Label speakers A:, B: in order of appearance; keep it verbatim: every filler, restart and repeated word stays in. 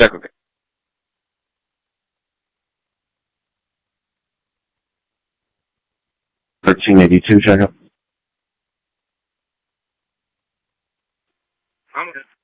A: check, okay. thirteen eighty-two, check up.
B: I'm good.